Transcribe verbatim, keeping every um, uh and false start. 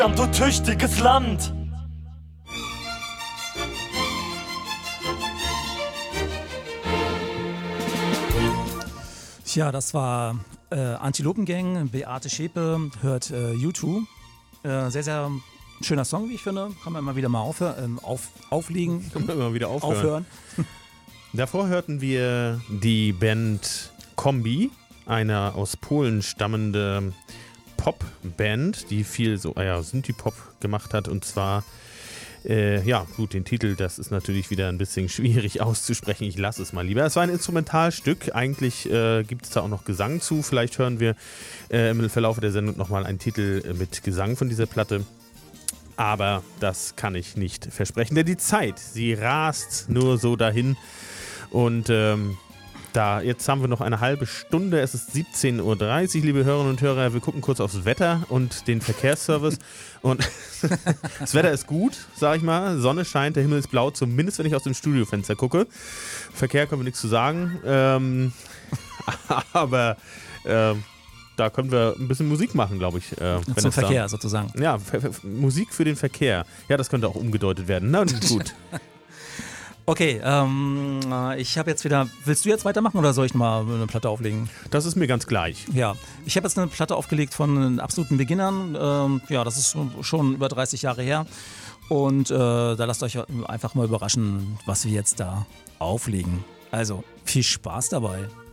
du tüchtiges Land. Tja, das war äh, Antilopengang, Beate Schäpe hört äh, U zwei. Äh, sehr, sehr schöner Song, wie ich finde. Kann man immer wieder mal aufhör, ähm, auf, auflegen. Kann man immer wieder aufhören. aufhören. Davor hörten wir die Band Kombi, eine aus Polen stammende Popband, die viel so, ah ja, Synthie-Pop gemacht hat. Und zwar, äh, ja, gut, den Titel, das ist natürlich wieder ein bisschen schwierig auszusprechen. Ich lasse es mal lieber. Es war ein Instrumentalstück. Eigentlich äh, gibt es da auch noch Gesang zu. Vielleicht hören wir äh, im Verlauf der Sendung nochmal einen Titel äh, mit Gesang von dieser Platte. Aber das kann ich nicht versprechen, denn die Zeit, sie rast nur so dahin. Und ähm, da, jetzt haben wir noch eine halbe Stunde. Es ist siebzehn Uhr dreißig, liebe Hörerinnen und Hörer. Wir gucken kurz aufs Wetter und den Verkehrsservice. Und das Wetter ist gut, sag ich mal. Sonne scheint, der Himmel ist blau, zumindest wenn ich aus dem Studiofenster gucke. Verkehr können wir nichts zu sagen. Ähm, aber ähm, da können wir ein bisschen Musik machen, glaube ich. Äh, wenn Zum es Verkehr da, sozusagen. Ja, F- F- Musik für den Verkehr. Ja, das könnte auch umgedeutet werden. Na gut. Okay, ähm, ich habe jetzt wieder. Willst du jetzt weitermachen oder soll ich mal eine Platte auflegen? Das ist mir ganz gleich. Ja, ich habe jetzt eine Platte aufgelegt von absoluten Beginnern. Ähm, ja, das ist schon über dreißig Jahre her. Und äh, da lasst euch einfach mal überraschen, was wir jetzt da auflegen. Also, viel Spaß dabei.